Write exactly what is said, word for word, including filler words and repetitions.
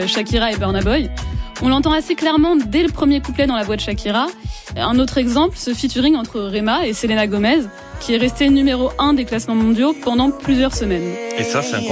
Shakira et Burna Boy. On l'entend assez clairement dès le premier couplet dans la voix de Shakira. Un autre exemple, ce featuring entre Rema et Selena Gomez, qui est resté numéro un des classements mondiaux pendant plusieurs semaines. Et ça, c'est un